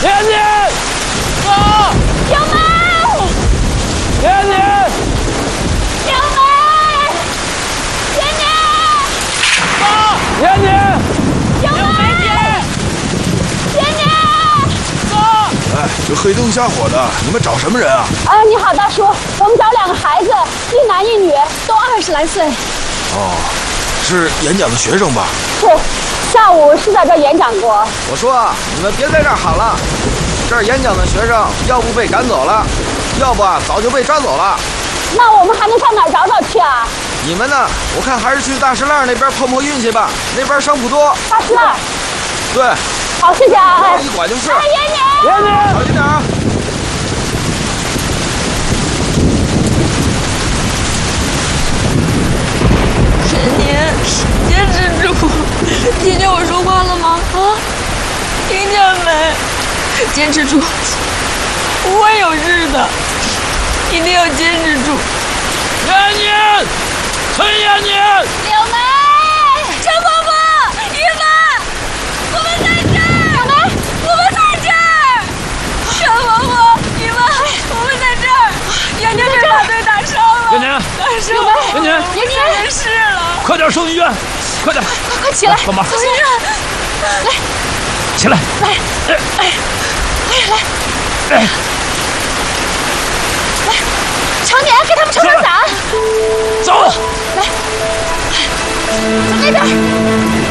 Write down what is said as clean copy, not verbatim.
年年，走！ 小梅， 年年， 小梅，年年， 走！年年， 小梅姐，年年， 走！ 哎，这黑灯瞎火的，你们找什么人啊？ 啊，你好，大叔，我们找2个孩子，一男一女，都20来岁。 哦，是演讲的学生吧？ 是，下午是在这儿演讲过。 我说啊，你们别在这儿喊了，这儿演讲的学生要不被赶走了，要不早就被抓走了。 那我们还能上哪儿找找去啊？ 你们呢？我看还是去大石烂那边碰碰运气吧，那边商铺多。 大师， 对， 好，谢谢啊。 一管就是。 哎，年年， 年年， 小心点啊！ 年，坚持住！听见我说话了吗？啊，听见没？坚持住，不会有事的，一定要坚持住。 年年，陈延年， 柳梅，陈婆婆，玉芬，我们在这儿。柳梅，我们在这儿。陈婆婆，玉芬，我们在这儿。年年被马队打伤了。 年年， 大叔， 年年， 年年没事了， 快点送医院，快点， 快起来， 帮忙， 走医院。来， 起来， 来，来，常年给他们撑撑伞。 走。 来，走那边。